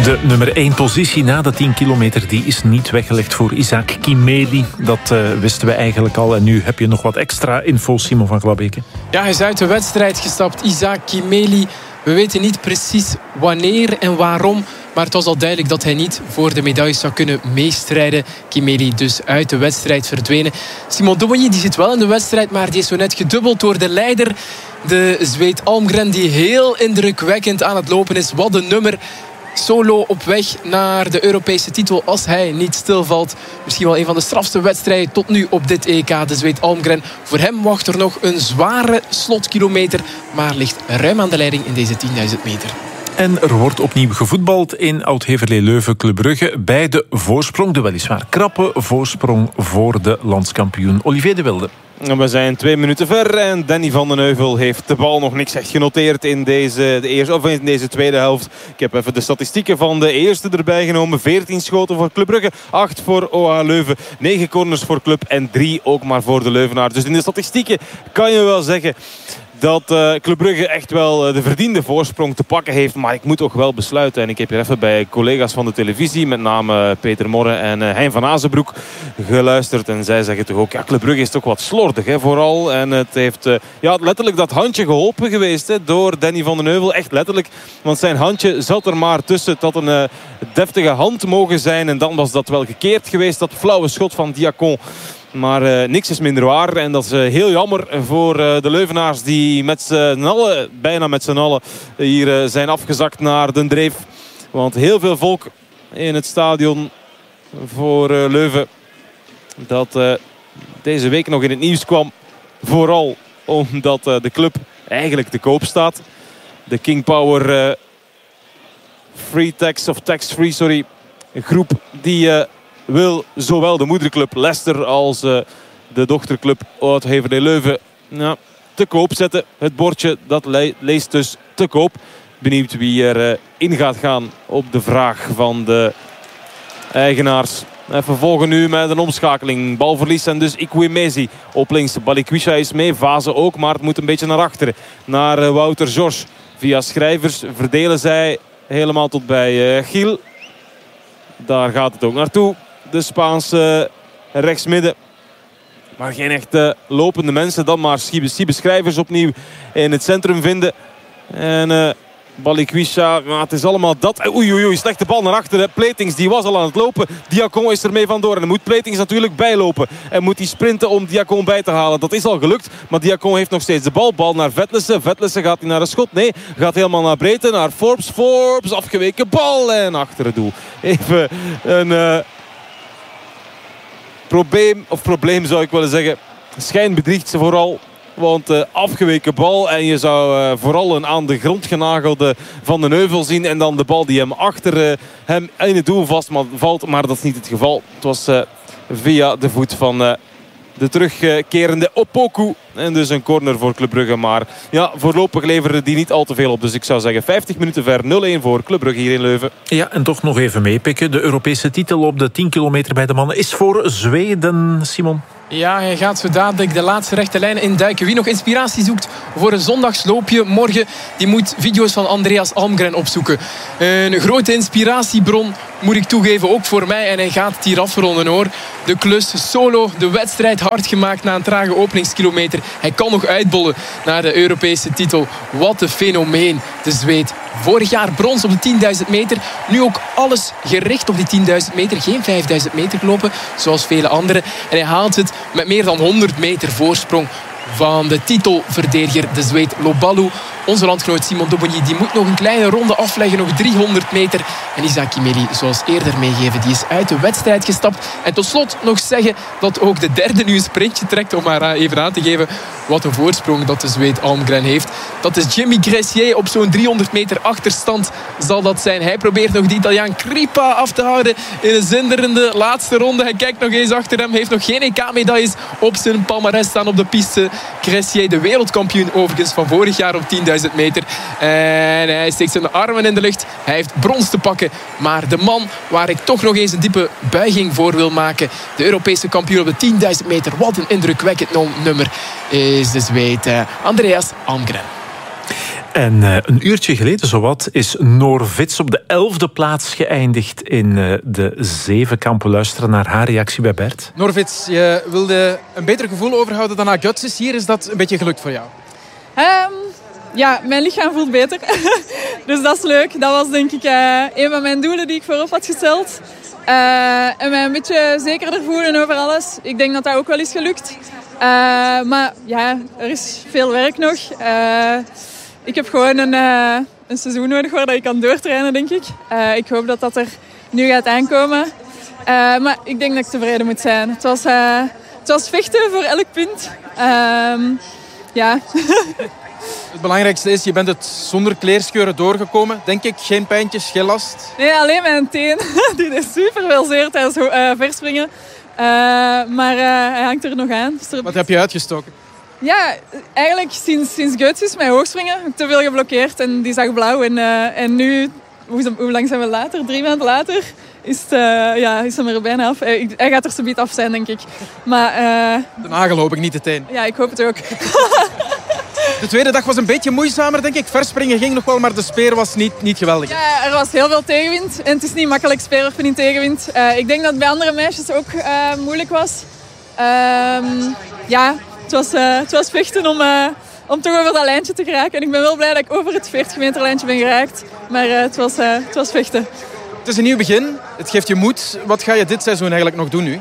De nummer 1 positie na de 10 kilometer die is niet weggelegd voor Isaac Kimeli. Dat wisten we eigenlijk al. En nu heb je nog wat extra info, Simon van Glabeke. Ja, hij is uit de wedstrijd gestapt. Isaac Kimeli. We weten niet precies wanneer en waarom. Maar het was al duidelijk dat hij niet voor de medailles zou kunnen meestrijden. Kimeli dus uit de wedstrijd verdwenen. Simon Dumoulin die zit wel in de wedstrijd, maar die is zo net gedubbeld door de leider. De Zweed Almgren die heel indrukwekkend aan het lopen is. Wat een nummer. Solo op weg naar de Europese titel als hij niet stilvalt. Misschien wel een van de strafste wedstrijden tot nu op dit EK. De Zweed Almgren. Voor hem wacht er nog een zware slotkilometer. Maar ligt ruim aan de leiding in deze 10.000 meter. En er wordt opnieuw gevoetbald in Oud-Heverlee-Leuven, Club Brugge. Bij de voorsprong, de weliswaar krappe voorsprong voor de landskampioen Olivier de Wilde. We zijn 2 minuten ver en Danny van den Heuvel heeft de bal nog niks echt genoteerd in deze tweede helft. Ik heb even de statistieken van de eerste erbij genomen. 14 schoten voor Club Brugge, 8 voor OH Leuven, 9 corners voor Club en 3 ook maar voor de Leuvenaar. Dus in de statistieken kan je wel zeggen dat Club Brugge echt wel de verdiende voorsprong te pakken heeft. Maar ik moet toch wel besluiten. En ik heb hier even bij collega's van de televisie, met name Peter Morre en Hein van Azenbroek, geluisterd. En zij zeggen toch ook, ja, Club Brugge is toch wat slordig, hè, vooral. En het heeft letterlijk dat handje geholpen geweest, hè, door Danny van den Heuvel. Echt letterlijk. Want zijn handje zat er maar tussen. Het had een deftige hand mogen zijn. En dan was dat wel gekeerd geweest. Dat flauwe schot van Diacon. Maar niks is minder waar. En dat is heel jammer voor de Leuvenaars die bijna met z'n allen hier zijn afgezakt naar Den Dreef. Want heel veel volk in het stadion voor Leuven. Dat deze week nog in het nieuws kwam. Vooral omdat de club eigenlijk te koop staat. De King Power tax-free groep die wil zowel de moederclub Leicester als de dochterclub Oud-Heverlee-Leuven te koop zetten. Het bordje dat leest dus te koop. Benieuwd wie er in gaat gaan op de vraag van de eigenaars. Even volgen nu met een omschakeling. Balverlies en dus Ikwemezi op links. Balikwisha is mee, Vaze ook, maar het moet een beetje naar achteren. Naar Wouter George. Via Schrijvers verdelen zij helemaal tot bij Giel. Daar gaat het ook naartoe. De Spaanse rechtsmidden. Maar geen echt lopende mensen. Dan maar Siebe Schrijvers opnieuw in het centrum vinden. En Balikwisha, het is allemaal dat. Oei, slechte bal naar achteren. Platings, die was al aan het lopen. Diacon is ermee vandoor. En dan moet Platings natuurlijk bijlopen. En moet hij sprinten om Diacon bij te halen. Dat is al gelukt. Maar Diacon heeft nog steeds de bal. Bal naar Vetlessen. Vetlessen gaat hij naar een schot. Nee, gaat helemaal naar breedte. Naar Forbes. Forbes, afgeweken bal. En achter het doel. Even een probleem zou ik willen zeggen. Schijn bedriegt ze vooral. Want afgeweken bal. En je zou vooral een aan de grond genagelde Van den Heuvel zien. En dan de bal die hem achter hem in het doel valt. Maar dat is niet het geval. Het was via de voet van de terugkerende Opoku. En dus een corner voor Club Brugge. Maar ja, voorlopig leverde die niet al te veel op. Dus ik zou zeggen 50 minuten ver. 0-1 voor Club Brugge hier in Leuven. Ja, en toch nog even meepikken. De Europese titel op de 10 kilometer bij de mannen is voor Zweden, Simon. Ja, hij gaat zo dadelijk de laatste rechte lijn induiken. Wie nog inspiratie zoekt voor een zondagsloopje morgen, die moet video's van Andreas Almgren opzoeken. Een grote inspiratiebron, moet ik toegeven, ook voor mij. En hij gaat het hier afronden, hoor. De klus solo, de wedstrijd hard gemaakt na een trage openingskilometer. Hij kan nog uitbollen naar de Europese titel. Wat een fenomeen, de Zweed. Vorig jaar brons op de 10.000 meter. Nu ook alles gericht op die 10.000 meter. Geen 5.000 meter gelopen, zoals vele anderen. En hij haalt het met meer dan 100 meter voorsprong van de titelverdediger, de Zweed Lobalu. Onze landgenoot Simon Dumoulin, die moet nog een kleine ronde afleggen, nog 300 meter. En Isaac Kimeli, zoals eerder meegeven, die is uit de wedstrijd gestapt. En tot slot nog zeggen dat ook de derde nu een sprintje trekt, om maar even aan te geven wat een voorsprong dat de Zweed Almgren heeft. Dat is Jimmy Gressier op zo'n 300 meter achterstand zal dat zijn. Hij probeert nog de Italiaan Crippa af te houden in een zinderende laatste ronde. Hij kijkt nog eens achter hem, heeft nog geen EK-medailles op zijn palmarès staan op de piste. Gressier, de wereldkampioen overigens van vorig jaar op 10.000 meter. En hij steekt zijn armen in de lucht. Hij heeft brons te pakken. Maar de man waar ik toch nog eens een diepe buiging voor wil maken, de Europese kampioen op de 10.000 meter. Wat een indrukwekkend nummer is de Zweed Andreas Almgren. En een uurtje geleden, zowat, is Noor Vits op de 11e plaats geëindigd in de zevenkampen. Luisteren naar haar reactie bij Bert. Noor Vits, je wilde een beter gevoel overhouden dan haar guts. Hier is dat een beetje gelukt voor jou? Ja, mijn lichaam voelt beter. Dus dat is leuk. Dat was denk ik een van mijn doelen die ik voorop had gesteld. En mij een beetje zekerder voelen over alles. Ik denk dat dat ook wel is gelukt. Maar ja, er is veel werk nog. Ik heb gewoon een seizoen nodig waar ik kan doortrainen, denk ik. Ik hoop dat dat er nu gaat aankomen. Maar ik denk dat ik tevreden moet zijn. Het was vechten voor elk punt. Ja. Het belangrijkste is, je bent het zonder kleerscheuren doorgekomen. Denk ik, geen pijntjes, geen last? Nee, alleen mijn teen. Die is super veel zeer tijdens verspringen. Maar hij hangt er nog aan. Dus Wat heb je uitgestoken? Ja, eigenlijk sinds Geuts is mijn hoogspringen. Ik heb te veel geblokkeerd en die zag blauw. En nu, hoe lang zijn we later? 3 maanden later is hem er bijna af. Hij gaat er zometeen af zijn, denk ik. Maar, de nagel hoop ik, niet de teen. Ja, ik hoop het ook. De tweede dag was een beetje moeizamer, denk ik. Verspringen ging nog wel, maar de speer was niet geweldig. Ja, er was heel veel tegenwind. En het is niet makkelijk speerwerpen in tegenwind. Ik denk dat het bij andere meisjes ook moeilijk was. Het was vechten om toch over dat lijntje te geraken. En ik ben wel blij dat ik over het 40 meter lijntje ben geraakt. Maar het was vechten. Het is een nieuw begin. Het geeft je moed. Wat ga je dit seizoen eigenlijk nog doen nu?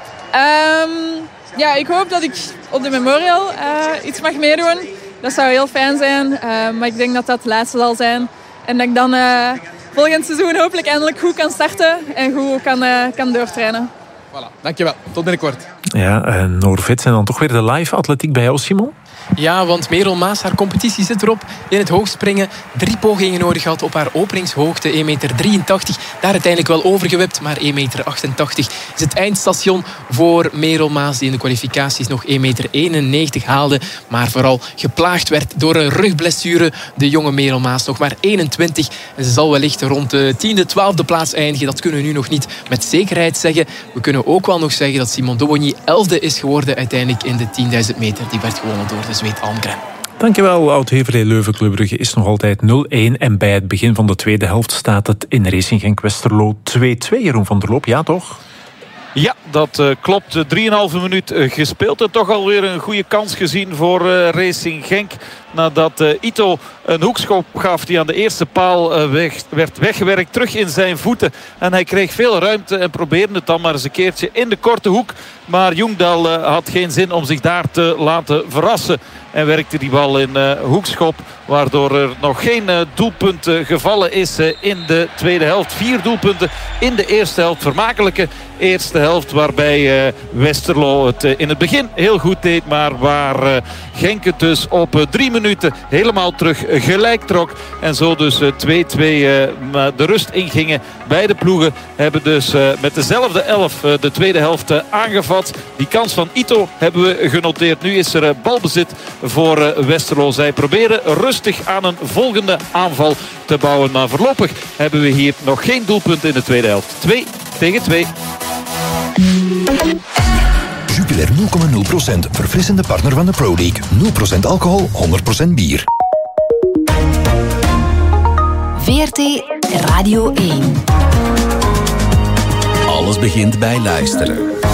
Ik hoop dat ik op de Memorial iets mag meedoen. Dat zou heel fijn zijn. Maar ik denk dat dat het laatste zal zijn. En dat ik dan volgend seizoen hopelijk eindelijk goed kan starten. En goed kan doortrainen. Voilà, dankjewel. Tot binnenkort. Ja, Noor Vits en dan toch weer de live atletiek bij jou, Simon? Ja, want Merel Maas, haar competitie zit erop. In het hoogspringen 3 pogingen nodig had op haar openingshoogte. 1,83 meter. Daar uiteindelijk wel overgewipt. Maar 1,88 meter is het eindstation voor Merel Maas, die in de kwalificaties nog 1,91 meter haalde. Maar vooral geplaagd werd door een rugblessure. De jonge Merel Maas nog maar 21. En ze zal wellicht rond de 10e, 12e plaats eindigen. Dat kunnen we nu nog niet met zekerheid zeggen. We kunnen ook wel nog zeggen dat Simon Dewonny 11e is geworden uiteindelijk in de 10.000 meter. Die werd gewonnen door de Zweed Almgren. Dankjewel. Oud-Heverlee Leuven Club Brugge is nog altijd 0-1. En bij het begin van de tweede helft staat het in Racing Genk-Westerlo 2-2. Jeroen van der Loop, ja toch? Ja, dat klopt. 3,5 minuut gespeeld. En toch alweer een goede kans gezien voor Racing Genk. Nadat Ito een hoekschop gaf die aan de eerste paal werd weggewerkt. Terug in zijn voeten. En hij kreeg veel ruimte en probeerde het dan maar eens een keertje in de korte hoek. Maar Jungdal had geen zin om zich daar te laten verrassen. En werkte die bal in hoekschop. Waardoor er nog geen doelpunt gevallen is in de tweede helft. 4 doelpunten in de eerste helft. Vermakelijke eerste helft. Waarbij Westerlo het in het begin heel goed deed. Maar waar Genk het dus op 3 minuten helemaal terug gelijk trok. En zo dus 2-2 de rust ingingen. Beide ploegen hebben dus met dezelfde 11 de tweede helft aangevat. Die kans van Ito hebben we genoteerd. Nu is er balbezit voor Westerlo. Zij proberen rustig aan een volgende aanval te bouwen. Maar voorlopig hebben we hier nog geen doelpunt in de tweede helft. 2-2. Jupiler 0,0%. Verfrissende partner van de Pro League. 0% alcohol, 100% bier. VRT Radio 1. Alles begint bij luisteren.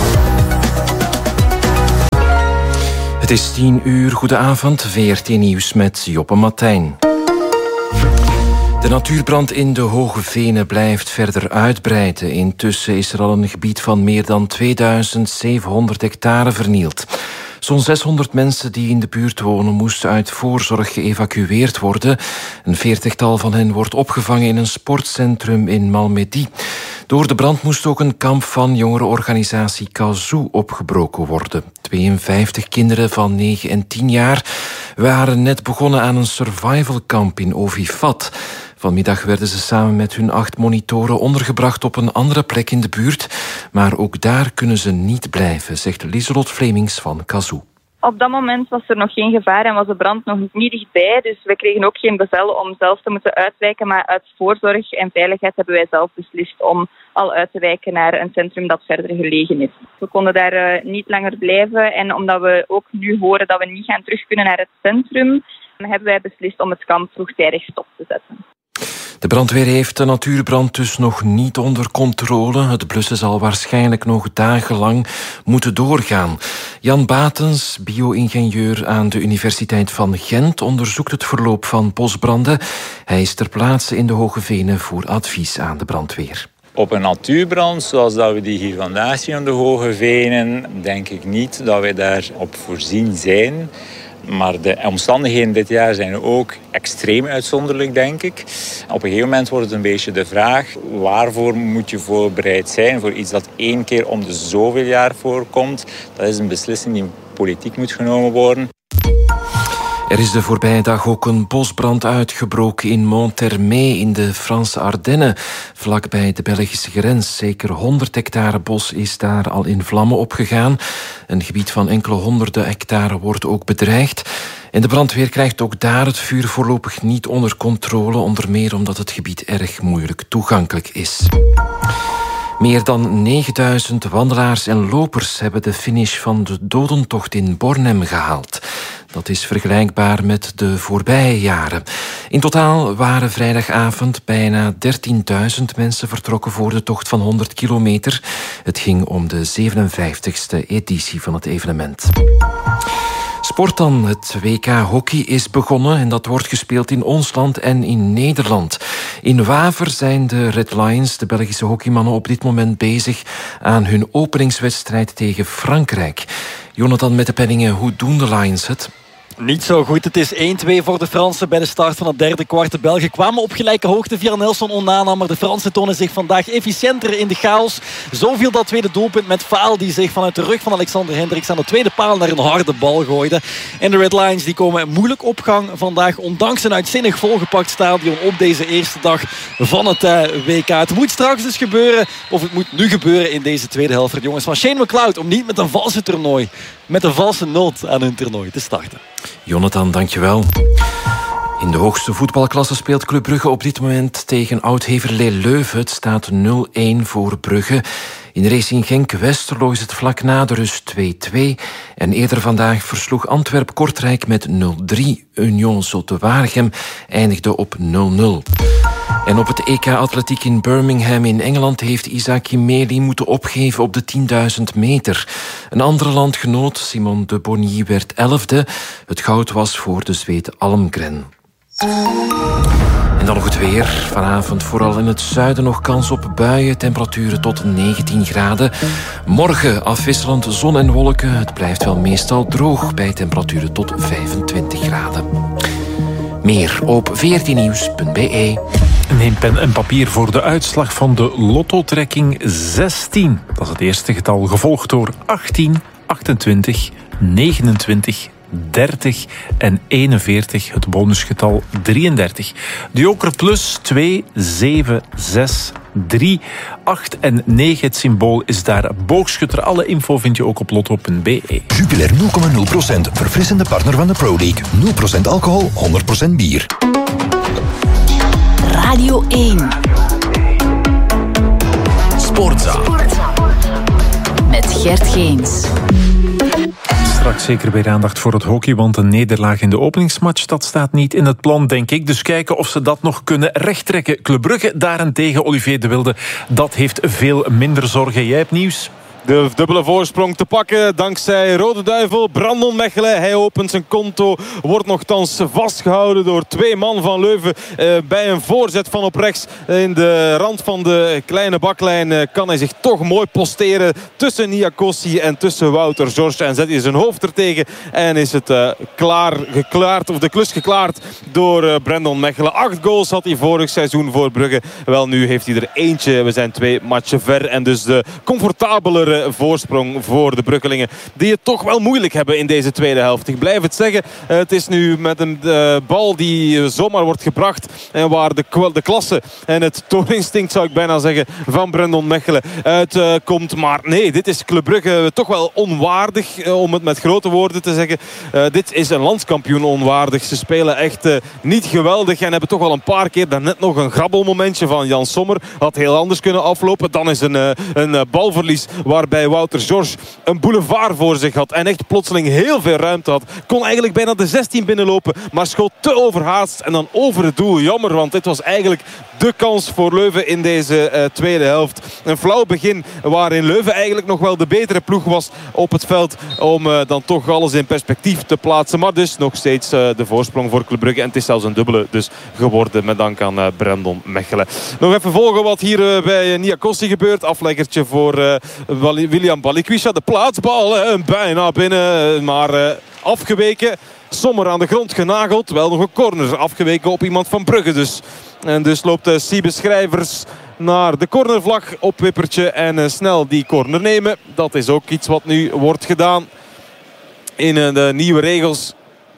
Het is 10 uur. Goedenavond. VRT Nieuws met Joppe Martijn. De natuurbrand in de Hoge Venen blijft verder uitbreiden. Intussen is er al een gebied van meer dan 2700 hectare vernield. Zo'n 600 mensen die in de buurt wonen moesten uit voorzorg geëvacueerd worden. Een 40-tal van hen wordt opgevangen in een sportcentrum in Malmedy. Door de brand moest ook een kamp van jongerenorganisatie Kazoo opgebroken worden. 52 kinderen van 9 en 10 jaar waren net begonnen aan een survivalkamp in Ovifat. Vanmiddag werden ze samen met hun 8 monitoren ondergebracht op een andere plek in de buurt. Maar ook daar kunnen ze niet blijven, zegt Lieselot Flemings van Kazoo. Op dat moment was er nog geen gevaar en was de brand nog niet dichtbij. Dus we kregen ook geen bevel om zelf te moeten uitwijken. Maar uit voorzorg en veiligheid hebben wij zelf beslist om al uit te wijken naar een centrum dat verder gelegen is. We konden daar niet langer blijven. En omdat we ook nu horen dat we niet gaan terug kunnen naar het centrum, hebben wij beslist om het kamp vroegtijdig stop te zetten. De brandweer heeft de natuurbrand dus nog niet onder controle. Het blussen zal waarschijnlijk nog dagenlang moeten doorgaan. Jan Batens, bio-ingenieur aan de Universiteit van Gent, onderzoekt het verloop van bosbranden. Hij is ter plaatse in de Hoge Venen voor advies aan de brandweer. Op een natuurbrand, zoals dat we die hier vandaag zien op de Hoge Venen, denk ik niet dat wij daarop voorzien zijn. Maar de omstandigheden dit jaar zijn ook extreem uitzonderlijk, denk ik. Op een gegeven moment wordt het een beetje de vraag: waarvoor moet je voorbereid zijn voor iets dat 1 keer om de zoveel jaar voorkomt? Dat is een beslissing die politiek moet genomen worden. Er is de voorbije dag ook een bosbrand uitgebroken in Monthermé in de Franse Ardennen, vlakbij de Belgische grens. Zeker 100 hectare bos is daar al in vlammen opgegaan. Een gebied van enkele honderden hectare wordt ook bedreigd. En de brandweer krijgt ook daar het vuur voorlopig niet onder controle, onder meer omdat het gebied erg moeilijk toegankelijk is. Meer dan 9000 wandelaars en lopers hebben de finish van de dodentocht in Bornem gehaald. Dat is vergelijkbaar met de voorbije jaren. In totaal waren vrijdagavond bijna 13.000 mensen vertrokken voor de tocht van 100 kilometer. Het ging om de 57e editie van het evenement. Sport dan. Het WK hockey is begonnen en dat wordt gespeeld in ons land en in Nederland. In Waver zijn de Red Lions, de Belgische hockeymannen, op dit moment bezig aan hun openingswedstrijd tegen Frankrijk. Jonathan met de penningen, hoe doen de Lions het? Niet zo goed. Het is 1-2 voor de Fransen bij de start van het derde kwart. De Belgen kwamen op gelijke hoogte via Nelson Onana, maar de Fransen tonen zich vandaag efficiënter in de chaos. Zo viel dat tweede doelpunt met Faal, die zich vanuit de rug van Alexander Hendricks aan de tweede paal naar een harde bal gooide. En de Red Lions die komen moeilijk op gang vandaag, ondanks een uitzinnig volgepakt stadion op deze eerste dag van het WK. Het moet straks dus gebeuren, of het moet nu gebeuren in deze tweede helft voor de jongens van Shane McLeod, om niet met een valse toernooi, met een valse noot aan hun toernooi te starten. Jonathan, dankjewel. In de hoogste voetbalklasse speelt Club Brugge op dit moment tegen Oud-Heverlee Leuven. Het staat 0-1 voor Brugge. In Racing Genk-Westerlo is het vlak na de rust 2-2. En eerder vandaag versloeg Antwerp-Kortrijk met 0-3. Union Zulte-Waregem eindigde op 0-0. En op het EK Atletiek in Birmingham in Engeland heeft Isaac Meli moeten opgeven op de 10.000 meter. Een andere landgenoot, Simon de Bonny, werd 11e. Het goud was voor de Zweed Almgren. En dan nog het weer. Vanavond vooral in het zuiden nog kans op buien. Temperaturen tot 19 graden. Morgen afwisselend zon en wolken. Het blijft wel meestal droog bij temperaturen tot 25 graden. Meer op vrtnieuws.be. Neem pen en papier voor de uitslag van de lotto-trekking 16. Dat is het eerste getal, gevolgd door 18, 28, 29... 30 en 41, het bonusgetal 33. De Joker Plus 2, 7, 6, 3, 8 en 9. Het symbool is daar boogschutter. Alle info vind je ook op lotto.be. Jupiler 0,0%, verfrissende partner van de Pro League. 0% alcohol, 100% bier. Radio 1. Sportza. Met Gert Geens. Straks zeker weer aandacht voor het hockey, want een nederlaag in de openingsmatch, dat staat niet in het plan, denk ik. Dus kijken of ze dat nog kunnen rechttrekken. Club Brugge daarentegen, Olivier de Wilde, dat heeft veel minder zorgen. Jij hebt nieuws? De dubbele voorsprong te pakken dankzij Rode Duivel. Brandon Mechelen, hij opent zijn konto. Wordt nogthans vastgehouden door 2 man van Leuven. Bij een voorzet van op rechts in de rand van de kleine baklijn kan hij zich toch mooi posteren tussen Niakossi en tussen Wouter George. En zet hij zijn hoofd er tegen. En is het geklaard, of de klus geklaard door Brandon Mechelen. 8 goals had hij vorig seizoen voor Brugge. Wel, nu heeft hij er eentje. We zijn 2 matchen ver. En dus de comfortabelere voorsprong voor de Bruggelingen, die het toch wel moeilijk hebben in deze tweede helft. Ik blijf het zeggen, het is nu met een bal die zomaar wordt gebracht en waar de klasse en het tooninstinct, zou ik bijna zeggen, van Brandon Mechelen uitkomt. Maar nee, dit is Club Brugge toch wel onwaardig, om het met grote woorden te zeggen. Dit is een landskampioen onwaardig. Ze spelen echt niet geweldig en hebben toch wel een paar keer daarnet nog een grabbelmomentje van Jan Sommer. Had heel anders kunnen aflopen. Dan is een balverlies waar waarbij Wouter George een boulevard voor zich had en echt plotseling heel veel ruimte had. Kon eigenlijk bijna de 16 binnenlopen, maar schoot te overhaast en dan over het doel. Jammer, want dit was eigenlijk de kans voor Leuven in deze tweede helft. Een flauw begin waarin Leuven eigenlijk nog wel de betere ploeg was op het veld om dan toch alles in perspectief te plaatsen. Maar dus nog steeds de voorsprong voor Club Brugge. En het is zelfs een dubbele dus geworden met dank aan Brandon Mechelen. Nog even volgen wat hier bij Niakosti gebeurt. Afleggertje voor William Balikwisha. De plaatsbal bijna binnen, maar afgeweken. Sommer aan de grond genageld. Wel nog een corner afgeweken op iemand van Brugge dus. En dus loopt Siebe Schrijvers naar de cornervlag, opwippertje en snel die corner nemen. Dat is ook iets wat nu wordt gedaan in de nieuwe regels.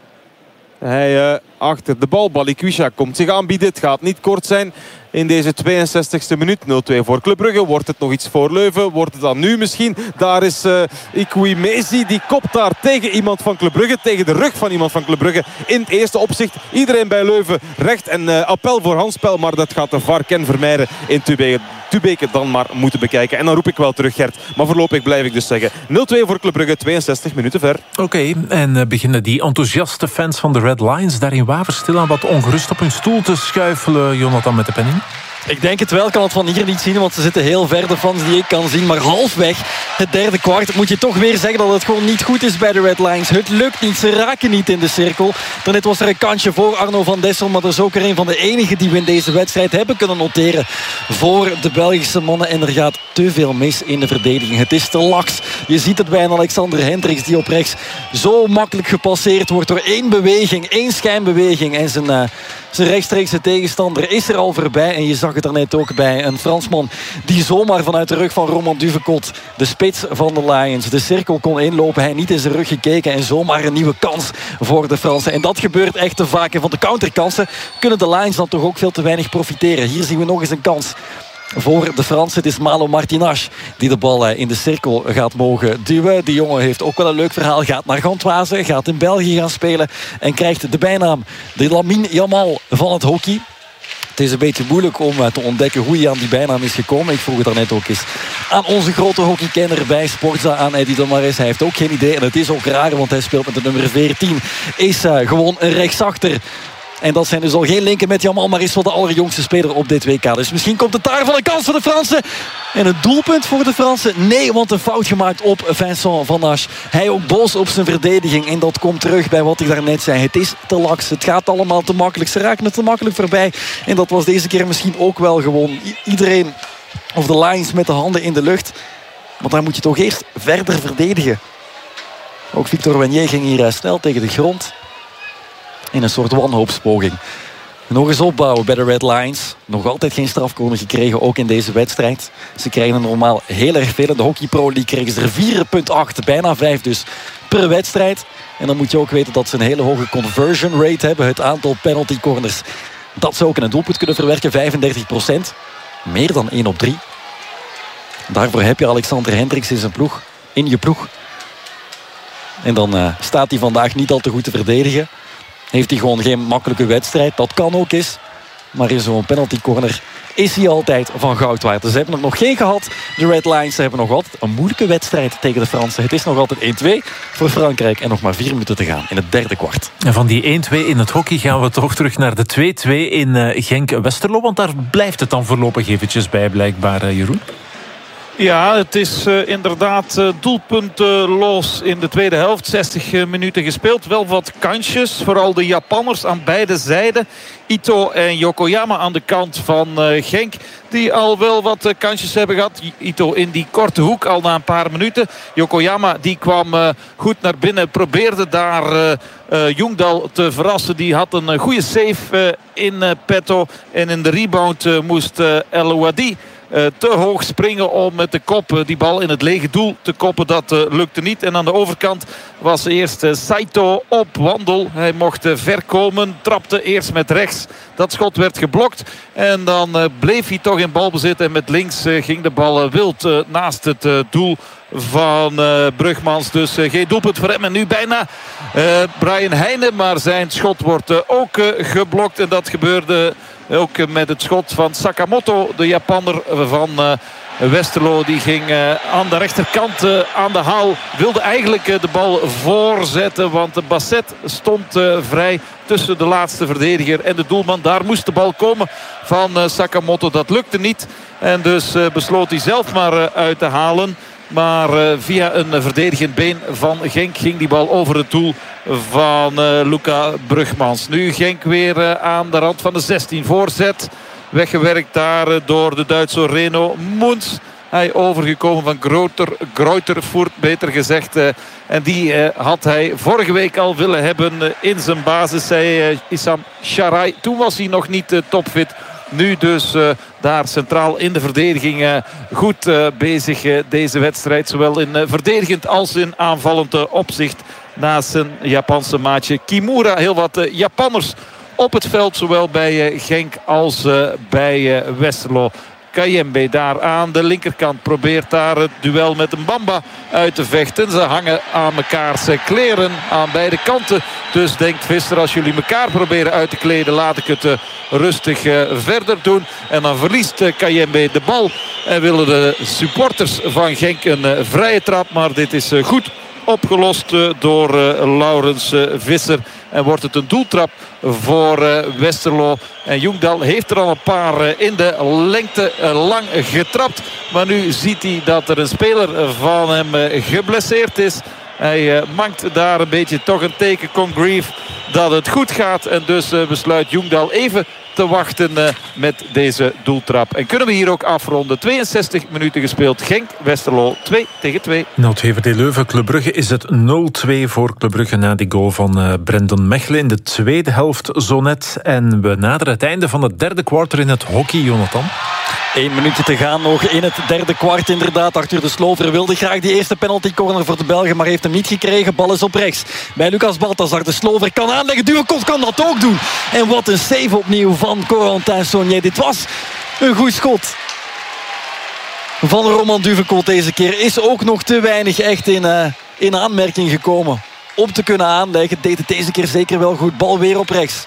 Hij achter de bal. Balikwisha komt zich aanbieden. Het gaat niet kort zijn in deze 62e minuut. 0-2 voor Club Brugge. Wordt het nog iets voor Leuven? Wordt het dan nu misschien? Daar is Ikwuimezi. Die kopt daar tegen iemand van Club Brugge. Tegen de rug van iemand van Club Brugge. In het eerste opzicht. Iedereen bij Leuven recht. En appel voor handspel. Maar dat gaat de VAR Ken Vermeijden in Tubeke dan maar moeten bekijken. En dan roep ik wel terug, Gert. Maar voorlopig blijf ik dus zeggen 0-2 voor Club Brugge. 62 minuten ver. Oké, en beginnen die enthousiaste fans van de Red Lions daar in Waver stilaan wat ongerust op hun stoel te schuifelen, Jonathan met de penning? Ik denk het wel, ik kan het van hier niet zien, want ze zitten heel ver, de fans die ik kan zien. Maar halfweg het derde kwart moet je toch weer zeggen dat het gewoon niet goed is bij de Red Lions. Het lukt niet, ze raken niet in de cirkel. Daarnet was er een kansje voor Arno van Dessel, maar dat is ook er een van de enigen die we in deze wedstrijd hebben kunnen noteren voor de Belgische mannen. En er gaat te veel mis in de verdediging. Het is te laks. Je ziet het bij een Alexander Hendricks die op rechts zo makkelijk gepasseerd wordt door één beweging, één schijnbeweging. En zijn rechtstreekse tegenstander is er al voorbij. En je zag het er net ook bij een Fransman die zomaar vanuit de rug van Roman Duvekot, de spits van de Lions, de cirkel kon inlopen. Hij niet in zijn rug gekeken en zomaar een nieuwe kans voor de Fransen. En dat gebeurt echt te vaak. En van de counterkansen kunnen de Lions dan toch ook veel te weinig profiteren. Hier zien we nog eens een kans voor de Fransen. Het is Malo Martinez die de bal in de cirkel gaat mogen duwen. Die jongen heeft ook wel een leuk verhaal. Gaat naar Gantoise, gaat in België gaan spelen en krijgt de bijnaam de Lamine Yamal van het hockey. Het is een beetje moeilijk om te ontdekken hoe hij aan die bijnaam is gekomen. Ik vroeg het daarnet ook eens aan onze grote hockeykenner bij Sportza, aan Eddie de Marais. Hij heeft ook geen idee en het is ook raar, want hij speelt met de nummer 14. Is gewoon een rechtsachter. En dat zijn dus al geen linken met Jamal, maar is wel de allerjongste speler op dit WK. Dus misschien komt het daar van een kans voor de Fransen. En een doelpunt voor de Fransen? Nee, want een fout gemaakt op Vincent Van Asch. Hij ook boos op zijn verdediging. En dat komt terug bij wat ik daarnet zei. Het is te laks. Het gaat allemaal te makkelijk. Ze raken het te makkelijk voorbij. En dat was deze keer misschien ook wel gewoon iedereen, of de Lions met de handen in de lucht. Want dan moet je toch eerst verder verdedigen. Ook Victor Wenier ging hier snel tegen de grond. In een soort wanhoopspoging. Nog eens opbouwen bij de Red Lions. Nog altijd geen strafcorner gekregen, ook in deze wedstrijd. Ze krijgen er normaal heel erg veel. In de Hockey Pro League kregen ze er 4,8, bijna 5 dus, per wedstrijd. En dan moet je ook weten dat ze een hele hoge conversion rate hebben. Het aantal penalty corners dat ze ook in een doelpunt kunnen verwerken, 35%. Meer dan 1 op 3. Daarvoor heb je Alexander Hendricks in zijn ploeg. In je ploeg. En dan staat hij vandaag niet al te goed te verdedigen. Heeft hij gewoon geen makkelijke wedstrijd. Dat kan ook eens. Maar in zo'n penalty corner is hij altijd van goud waard. Ze hebben het nog geen gehad. De Red Lions hebben nog altijd een moeilijke wedstrijd tegen de Fransen. Het is nog altijd 1-2 voor Frankrijk. En nog maar 4 minuten te gaan in het derde kwart. En van die 1-2 in het hockey gaan we toch terug naar de 2-2 in Genk-Westerlo. Want daar blijft het dan voorlopig eventjes bij, blijkbaar, Jeroen. Ja, het is inderdaad doelpuntenloos in de tweede helft. 60 minuten gespeeld. Wel wat kansjes. Vooral de Japanners aan beide zijden. Ito en Yokoyama aan de kant van Genk. Die al wel wat kansjes hebben gehad. Ito in die korte hoek al na een paar minuten. Yokoyama die kwam goed naar binnen. Probeerde daar Jungdal te verrassen. Die had een goede save in petto. En in de rebound moest El Ouadi te hoog springen om met de kop die bal in het lege doel te koppen. Dat lukte niet. En aan de overkant was eerst Saito op wandel. Hij mocht ver komen. Trapte eerst met rechts. Dat schot werd geblokt. En dan bleef hij toch in balbezit. En met links ging de bal wild naast het doel van Brugmans. Dus geen doelpunt voor hem. En nu bijna Brian Heijnen. Maar zijn schot wordt ook geblokt. En dat gebeurde Ook met het schot van Sakamoto, de Japanner van Westerlo. Die ging aan de rechterkant aan de haal. Wilde eigenlijk de bal voorzetten. Want de Basset stond vrij tussen de laatste verdediger en de doelman. Daar moest de bal komen van Sakamoto. Dat lukte niet. En dus besloot hij zelf maar uit te halen. Maar via een verdedigend been van Genk ging die bal over het doel van Luca Brugmans. Nu Genk weer aan de rand van de 16. Voorzet. Weggewerkt daar door de Duitse Reno Moens. Hij overgekomen van Greutervoort, beter gezegd. En die had hij vorige week al willen hebben in zijn basis, zei Issam Sharai. Toen was hij nog niet topfit. Nu dus daar centraal in de verdediging goed bezig deze wedstrijd. Zowel in verdedigend als in aanvallend opzicht. Naast zijn Japanse maatje Kimura. Heel wat Japanners op het veld. Zowel bij Genk als bij Westerlo. Kayembe daar aan de linkerkant probeert daar het duel met een Bamba uit te vechten. Ze hangen aan mekaars kleren aan beide kanten. Dus denkt Visser, als jullie elkaar proberen uit te kleden, laat ik het rustig verder doen. En dan verliest Kayembe de bal. En willen de supporters van Genk een vrije trap. Maar dit is goed opgelost door Laurens Visser. En wordt het een doeltrap voor Westerlo. En Jongdal heeft er al een paar in de lengte lang getrapt. Maar nu ziet hij dat er een speler van hem geblesseerd is. Hij mankt daar een beetje toch een teken, Congreve, dat het goed gaat. En dus besluit Jongdal even te wachten met deze doeltrap. En kunnen we hier ook afronden. 62 minuten gespeeld. Genk, Westerlo 2-2. Nou, VVD Leuven, Club Brugge is het 0-2 voor Club Brugge na die goal van Brendan Mechelen in de tweede helft zo net. En we naderen het einde van het derde kwart in het hockey, Jonathan. 1 minuutje te gaan nog in het derde kwart inderdaad. Arthur de Slover wilde graag die eerste penaltycorner voor de Belgen, maar heeft hem niet gekregen. Bal is op rechts bij Lucas Balthazar. De Slover kan aanleggen. Duvenkot kan dat ook doen. En wat een save opnieuw van Corentin Saunier. Dit was een goed schot van Roman Duvenkot deze keer. Is ook nog te weinig echt in aanmerking gekomen om te kunnen aanleggen. Deed het deze keer zeker wel goed. Bal weer op rechts.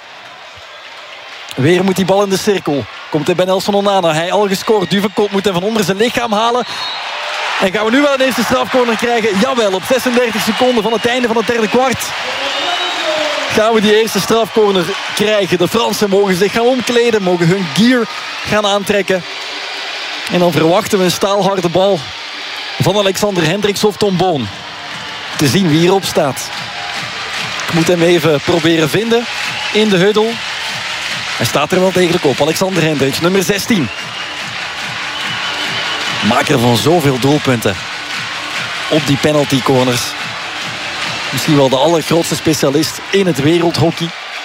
Weer moet die bal in de cirkel. Komt hij bij Nelson Onana. Hij al gescoord. Duvenkot moet hem van onder zijn lichaam halen. En gaan we nu wel een eerste strafcorner krijgen? Jawel, op 36 seconden van het einde van het derde kwart gaan we die eerste strafcorner krijgen. De Fransen mogen zich gaan omkleden. Mogen hun gear gaan aantrekken. En dan verwachten we een staalharde bal van Alexander Hendricks of Tom Boon. Te zien wie hierop staat. Ik moet hem even proberen vinden in de huddle. Hij staat er wel degelijk op. Alexander Hendricks, nummer 16. Maker van zoveel doelpunten op die penalty corners. Misschien wel de allergrootste specialist in het wereldhockey.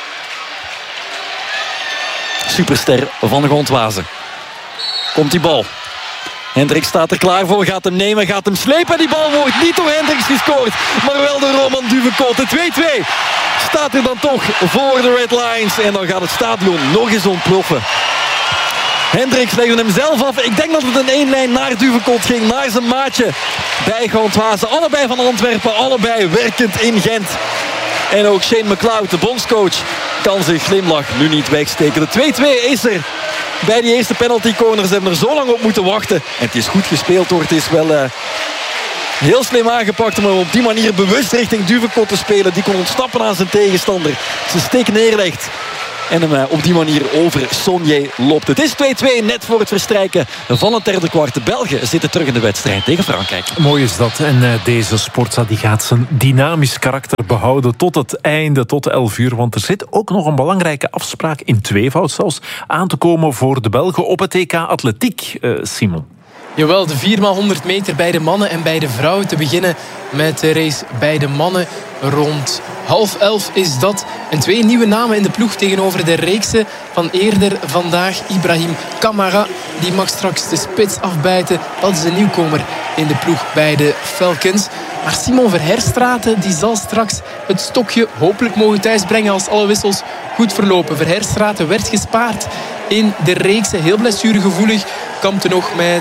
Superster van Gontwazen. Komt die bal. Hendricks staat er klaar voor, gaat hem nemen, gaat hem slepen. Die bal wordt niet door Hendricks gescoord, maar wel door Roman Duvenkot. De 2-2 staat er dan toch voor de Red Lions. En dan gaat het stadion nog eens ontploffen. Hendricks legde hem zelf af. Ik denk dat het een éénlijn naar Duvenkot ging, naar zijn maatje bij Gontwazen. Allebei van Antwerpen, allebei werkend in Gent. En ook Shane McLeod, de bondscoach, kan zijn glimlach nu niet wegsteken. De 2-2 is er bij die eerste penaltycorner. Ze hebben er zo lang op moeten wachten. En het is goed gespeeld hoor. Het is wel heel slim aangepakt om op die manier bewust richting Duvenkot te spelen. Die kon ontsnappen aan zijn tegenstander. Zijn steek neerlegt. En hem op die manier over Saunier loopt. Het is 2-2 net voor het verstrijken van het derde kwart. De Belgen zitten terug in de wedstrijd tegen Frankrijk. Mooi is dat. En deze Sportza die gaat zijn dynamisch karakter behouden tot het einde, tot 11 uur. Want er zit ook nog een belangrijke afspraak in tweevoud zelfs aan te komen voor de Belgen op het EK Atletiek, Simon. Jawel, de 4x100 meter bij de mannen en bij de vrouwen. Te beginnen met de race bij de mannen. Rond 10:30 is dat. En 2 nieuwe namen in de ploeg tegenover de reekse van eerder vandaag. Ibrahim Kamara, die mag straks de spits afbijten. Dat is een nieuwkomer in de ploeg bij de Falcons. Maar Simon Verherstraeten die zal straks het stokje hopelijk mogen thuisbrengen als alle wissels goed verlopen. Verherstraeten werd gespaard in de reekse. Heel blessuregevoelig. Kampte nog met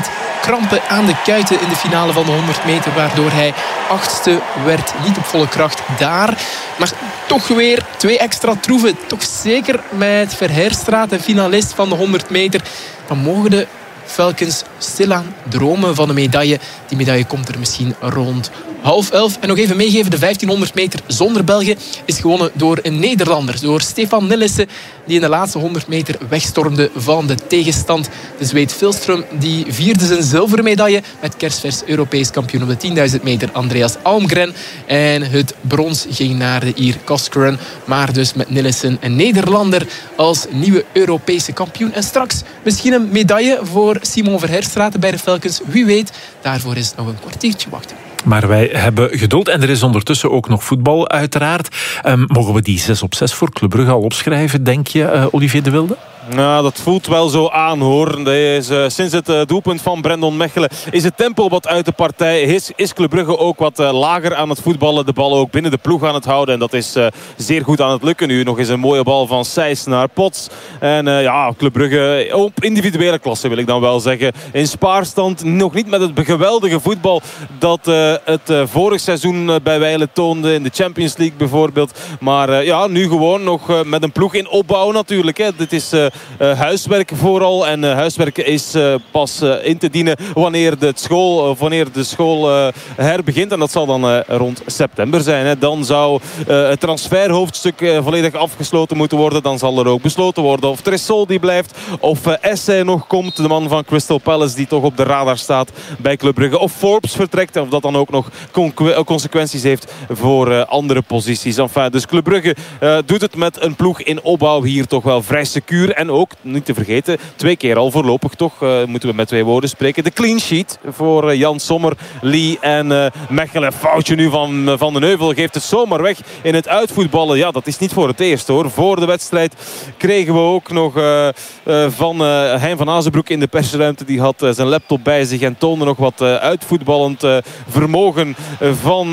krampen aan de kuiten in de finale van de 100 meter. Waardoor hij 8e werd. Niet op volle kracht daar. Maar toch weer 2 extra troeven. Toch zeker met Verheerstraat, een finalist van de 100 meter. Dan mogen de Falcons stilaan dromen van een medaille. Die medaille komt er misschien rond 10:30. En nog even meegeven, de 1500 meter zonder België is gewonnen door een Nederlander. Door Stefan Nelissen, die in de laatste 100 meter wegstormde van de tegenstand. De Zweed Filström, die vierde zijn zilveren medaille met kerstvers Europees kampioen op de 10.000 meter Andreas Almgren. En het brons ging naar de Ier Coscoran. Maar dus met Nelissen een Nederlander als nieuwe Europese kampioen. En straks misschien een medaille voor Simon Verheerstraat bij de Falcons. Wie weet, daarvoor is nog een kwartiertje wachten. Maar wij hebben geduld en er is ondertussen ook nog voetbal uiteraard. Mogen we die 6-6 voor Club Brugge al opschrijven, denk je, Olivier de Wilde? Nou, dat voelt wel zo aan, hoor. Sinds het doelpunt van Brandon Mechelen is het tempo wat uit de partij is Club Brugge ook wat lager aan het voetballen. De bal ook binnen de ploeg aan het houden. En dat is zeer goed aan het lukken nu. Nog eens een mooie bal van Sijs naar Pots. En Club Brugge op individuele klasse, wil ik dan wel zeggen. In spaarstand, nog niet met het geweldige voetbal dat het vorig seizoen bij wijle toonde in de Champions League bijvoorbeeld. Maar nu gewoon nog met een ploeg in opbouw natuurlijk. Hè. Dit is huiswerk vooral. En huiswerk is pas in te dienen wanneer de school herbegint. En dat zal dan rond september zijn. Hè. Dan zou het transferhoofdstuk volledig afgesloten moeten worden. Dan zal er ook besloten worden of Tressol die blijft. Of Essay nog komt. De man van Crystal Palace die toch op de radar staat bij Club Brugge. Of Forbes vertrekt. Of dat dan ook nog consequenties heeft voor andere posities. Enfin, dus Club Brugge doet het met een ploeg in opbouw hier toch wel vrij secuur. En ook, niet te vergeten, 2 keer al voorlopig toch, moeten we met 2 woorden spreken. De clean sheet voor Jan Sommer, Lee en Mechelen. Foutje nu van den Heuvel geeft het zomaar weg in het uitvoetballen. Ja, dat is niet voor het eerst, hoor. Voor de wedstrijd kregen we ook nog van Hein van Azenbroek in de persruimte. Die had zijn laptop bij zich en toonde nog wat uitvoetballend vermogen van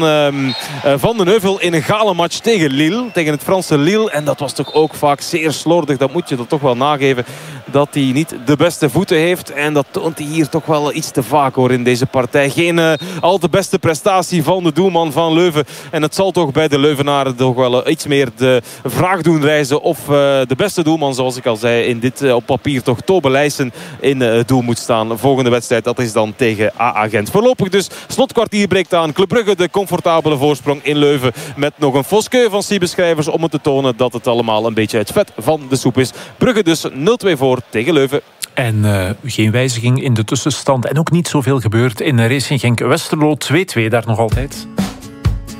den Heuvel in een galenmatch tegen Lille. Tegen het Franse Lille. En dat was toch ook vaak zeer slordig. Dat moet je er toch wel nageven. Dat hij niet de beste voeten heeft. En dat toont hij hier toch wel iets te vaak, hoor, in deze partij. Geen al te beste prestatie van de doelman van Leuven. En het zal toch bij de Leuvenaren toch wel iets meer de vraag doen reizen. Of de beste doelman, zoals ik al zei, in dit op papier toch Tobe Leijsen in het doel moet staan. Volgende wedstrijd, dat is dan tegen AA Gent. Voorlopig dus, slotkwartier breekt aan. Club Brugge de comfortabele voorsprong in Leuven. Met nog een Foskeu van Siebeschrijvers om het te tonen dat het allemaal een beetje het vet van de soep is. Brugge dus 0-2 voor tegen Leuven. En geen wijziging in de tussenstand. En ook niet zoveel gebeurd in Racing Genk Westerlo 2-2 daar nog altijd.